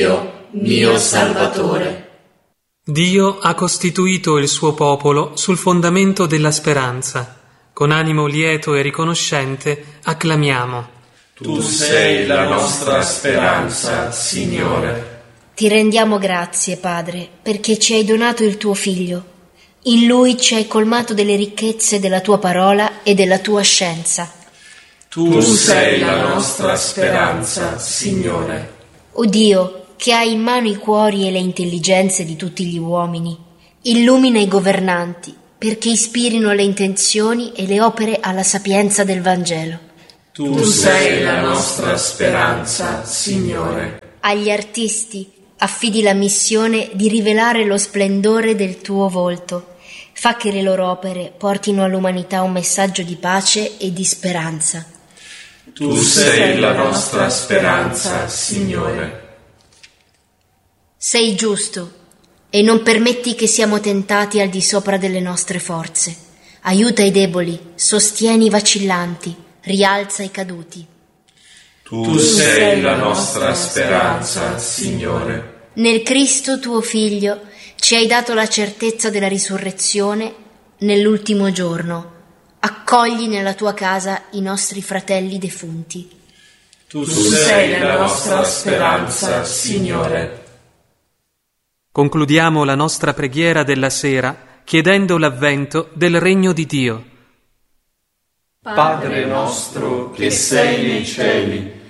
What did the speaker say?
Dio, mio Salvatore. Dio ha costituito il suo popolo sul fondamento della speranza. Con animo lieto e riconoscente acclamiamo. Tu sei la nostra speranza, Signore. Ti rendiamo grazie, Padre, perché ci hai donato il tuo Figlio. In Lui ci hai colmato delle ricchezze della tua parola e della tua scienza. Tu sei la nostra speranza, Signore. O Dio, che hai in mano i cuori e le intelligenze di tutti gli uomini, illumina i governanti perché ispirino le intenzioni e le opere alla sapienza del Vangelo. Tu sei la nostra speranza, Signore. Agli artisti affidi la missione di rivelare lo splendore del tuo volto. Fa che le loro opere portino all'umanità un messaggio di pace e di speranza. Tu sei la nostra speranza, Signore. Sei giusto e non permetti che siamo tentati al di sopra delle nostre forze. Aiuta i deboli, sostieni i vacillanti, rialza i caduti. Tu sei la nostra speranza, Signore. Nel Cristo tuo Figlio ci hai dato la certezza della risurrezione nell'ultimo giorno. Accogli nella tua casa i nostri fratelli defunti. Tu sei la nostra speranza, Signore. Concludiamo la nostra preghiera della sera chiedendo l'avvento del regno di Dio. Padre nostro che sei nei cieli,